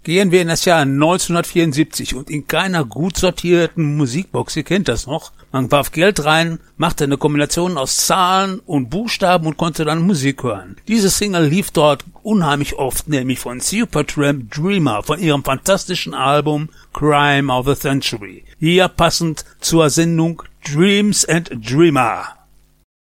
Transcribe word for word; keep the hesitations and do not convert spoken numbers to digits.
Gehen wir in das Jahr neunzehnhundertvierundsiebzig und in keiner gut sortierten Musikbox, ihr kennt das noch, man warf Geld rein, machte eine Kombination aus Zahlen und Buchstaben und konnte dann Musik hören. Diese Single lief dort unheimlich oft, nämlich von Supertramp Dreamer, von ihrem fantastischen Album Crime of the Century. Hier passend zur Sendung Dreams and Dreamer.